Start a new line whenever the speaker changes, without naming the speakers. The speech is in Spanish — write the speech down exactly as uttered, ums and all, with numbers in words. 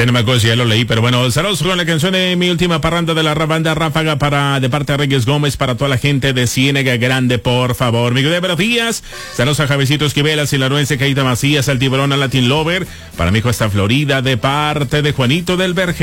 Ese no me acuerdo si ya lo leí, pero bueno, saludos con la canción de Mi Última Parranda de la banda Ráfaga para, de parte de Reyes Gómez, para toda la gente de Ciénaga Grande, por favor. Miguel de buenos días. Saludos a Javicito Esquivel, a Sinaloense, Caíta Macías, al Tiburón, a Latin Lover, para mi hijo hasta Florida, de parte de Juanito del Vergel.